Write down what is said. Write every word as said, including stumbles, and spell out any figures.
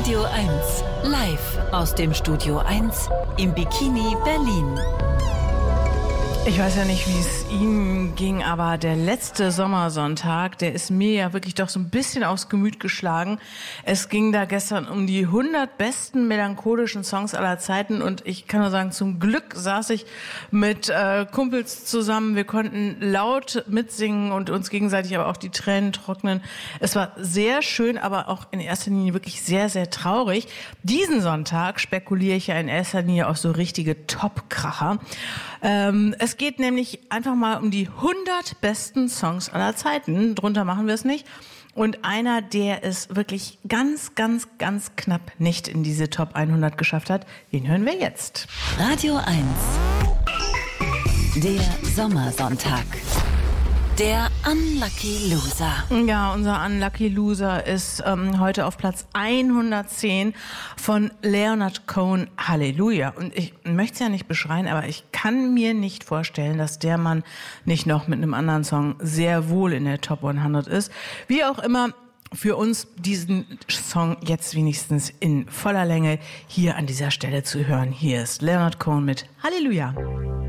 Radio eins, live aus dem Studio eins im Bikini Berlin. Ich weiß ja nicht, wie es Ihnen ging, aber der letzte Sommersonntag, der ist mir ja wirklich doch so ein bisschen aufs Gemüt geschlagen. Es ging da gestern um die hundert besten melancholischen Songs aller Zeiten und ich kann nur sagen, zum Glück saß ich mit äh, Kumpels zusammen. Wir konnten laut mitsingen und uns gegenseitig aber auch die Tränen trocknen. Es war sehr schön, aber auch in erster Linie wirklich sehr, sehr traurig. Diesen Sonntag spekuliere ich ja in erster Linie auf so richtige Top-Kracher. Ähm, es geht nämlich einfach mal um die hundert besten Songs aller Zeiten. Drunter machen wir es nicht. Und einer, der es wirklich ganz, ganz, ganz knapp nicht in diese Top hundert geschafft hat, den hören wir jetzt. Radio eins. Der Sommersonntag. Der Unlucky Loser. Ja, unser Unlucky Loser ist ähm, heute auf Platz hundertzehn von Leonard Cohen, Halleluja. Und ich möchte es ja nicht beschreien, aber ich kann mir nicht vorstellen, dass der Mann nicht noch mit einem anderen Song sehr wohl in der Top hundert ist. Wie auch immer, für uns diesen Song jetzt wenigstens in voller Länge hier an dieser Stelle zu hören. Hier ist Leonard Cohen mit Halleluja.